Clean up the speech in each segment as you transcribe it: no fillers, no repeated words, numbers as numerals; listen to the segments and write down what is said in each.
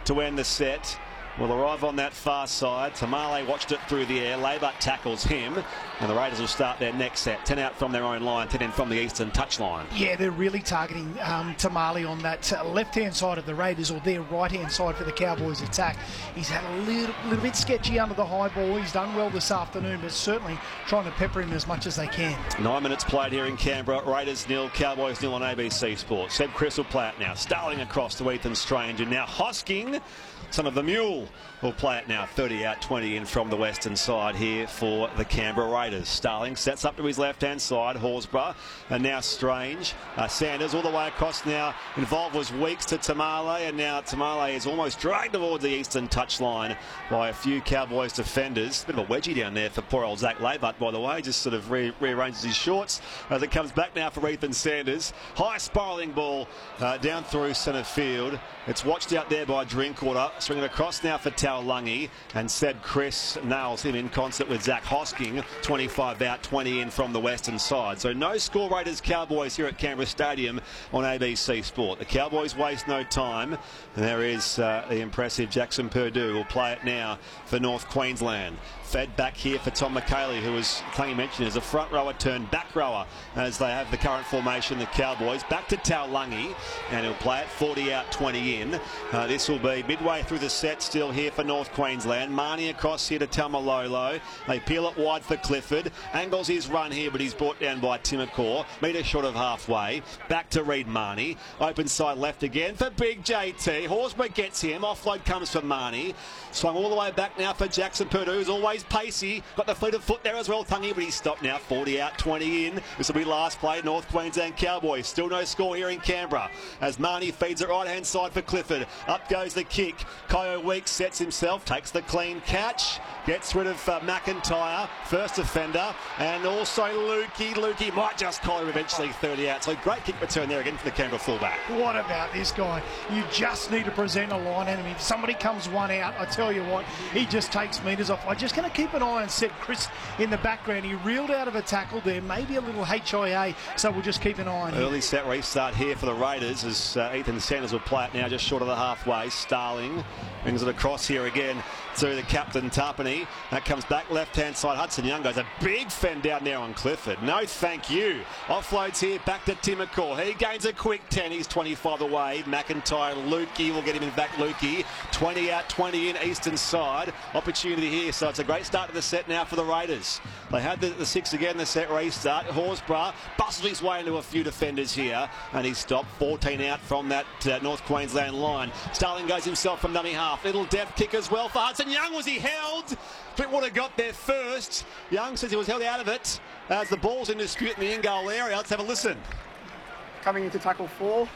to end the set. Will arrive on that far side. Tamale watched it through the air. Laybutt tackles him. And the Raiders will start their next set. 10 out from their own line, 10 in from the eastern touchline. Yeah, they're really targeting Tamale on that left-hand side of the Raiders, or their right-hand side for the Cowboys attack. He's had a little bit sketchy under the high ball. He's done well this afternoon, but certainly trying to pepper him as much as they can. 9 minutes played here in Canberra. Raiders 0, Cowboys 0 on ABC Sport. Seb Chris will play it now. Starling across to Ethan Strange. And now Hosking, son of the Mule, will play it now. 30 out, 20 in from the western side here for the Canberra Raiders. Starling sets up to his left-hand side. Horsburgh, and now Strange. Sanders all the way across now. Involved was Weeks to Tamale, and now Tamale is almost dragged towards the eastern touchline by a few Cowboys defenders. Bit of a wedgie down there for poor old Zach Laybutt, by the way. Just sort of rearranges his shorts as it comes back now for Ethan Sanders. High spiralling ball down through centre field. It's watched out there by Drinkwater. Swinging across now for Taulagi, and Seb Chris nails him in concert with Zach Hosking. 25 out, 20 in from the western side. So no score, Raiders Cowboys here at Canberra Stadium on ABC Sport. The Cowboys waste no time, and there is the impressive Jackson Purdue will play it now for North Queensland. Fed back here for Tom McKaylee, who was, Tangy mentioned, is a front rower turned back rower as they have the current formation, the Cowboys. Back to Taulagi, and he'll play it 40 out, 20 in. This will be midway through the set still here for North Queensland. Marnie across here to Taumalolo. They peel it wide for Clifford. Angles his run here, but he's brought down by Timokor. Metre short of halfway. Back to Reid Marnie. Open side left again for Big JT. Horsburgh gets him. Offload comes for Marnie. Swung all the way back now for Jackson Purdue, who's always pacey. Got the fleet of foot there as well, Tungy, but he's stopped now. 40 out, 20 in. This will be last play, North Queensland Cowboys. Still no score here in Canberra as Marnie feeds it right-hand side for Clifford. Up goes the kick. Kyo Weeks sets himself, takes the clean catch, gets rid of McIntyre, first offender, and also Lukey. Lukey might just collar eventually. 30 out. So great kick return there again for the Canberra fullback. What about this guy? You just need to present a line enemy. If somebody comes one out, I tell you what, he just takes metres off. I'm just going to keep an eye on Seb Chris in the background. He reeled out of a tackle there, maybe a little HIA, so we'll just keep an eye on him. Early set restart here for the Raiders as Ethan Sanders will play it now just short of the halfway. Starling brings it across here again to the captain Tapani. That comes back left-hand side. Hudson Young goes a big fend down there on Clifford. No thank you. Offloads here back to Timokor. He gains a quick 10. He's 25 away. McIntyre, Lukey will get him in back. Lukey 20 out, 20 in eastern side. Opportunity here, so it's a great start to the set now for the Raiders. They had the 6 again, the set restart. Horsburgh bustles his way into a few defenders here, and he's stopped. 14 out from that North Queensland line. Starling goes himself from dummy half. Little depth kick as well for Hudson Young. Was he held? Drinkwater got there first. Young says he was held out of it as the ball's in dispute in the in-goal area. Let's have a listen. Coming into tackle 4,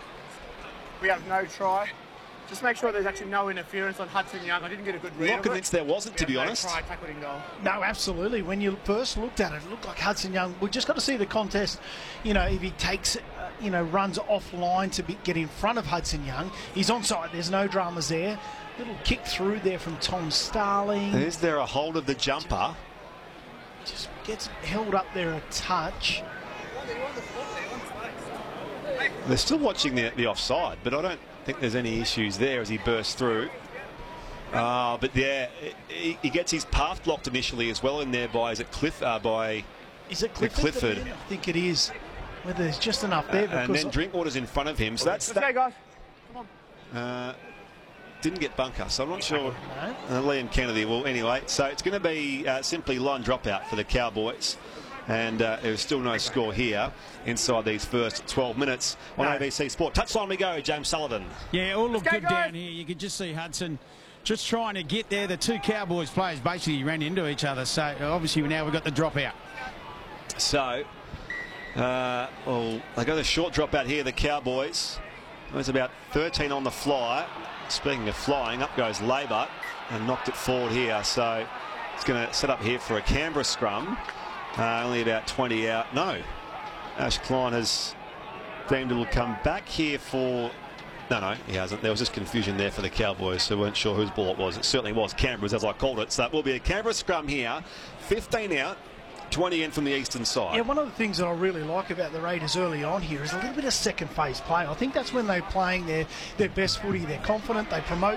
we have no try. Just make sure there's actually no interference on Hudson Young. I didn't get a good read. Not convinced there wasn't, to be honest. Try, tackled in goal. No, absolutely. When you first looked at it, it looked like Hudson Young. We've just got to see the contest. You know, if he takes, runs offline to get in front of Hudson Young, he's onside. There's no dramas there. Little kick through there from Tom Starling. Is there a hold of the jumper? Just gets held up there a touch. They're still watching the offside, but I don't think there's any issues there as he bursts through. But yeah, he gets his path blocked initially as well in there by, is it Clifford? Clifford? I think it is. Whether there's just enough there. And then Drinkwater's in front of him. So that's okay, guys. Come on. Didn't get bunker, so I'm not sure. Liam Kennedy will anyway. So it's going to be simply line dropout for the Cowboys. And there's still no score here inside these first 12 minutes on ABC Sport. Touchline we go, James Sullivan. Yeah, all look good down here. You could just see Hudson just trying to get there. The two Cowboys players basically ran into each other. So obviously now we've got the dropout. So, they got a short dropout here, the Cowboys. There's about 13 on the fly. Speaking of flying, up goes Laybutt and knocked it forward here. So it's going to set up here for a Canberra scrum. Only about 20 out. No. Ash Klein has deemed it will come back here for... No, he hasn't. There was just confusion there for the Cowboys, so we weren't sure whose ball it was. It certainly was Canberra's, as I called it. So it will be a Canberra scrum here. 15 out. 20 in from the eastern side. Yeah, one of the things that I really like about the Raiders early on here is a little bit of second phase play. I think that's when they're playing their best footy. They're confident, they promote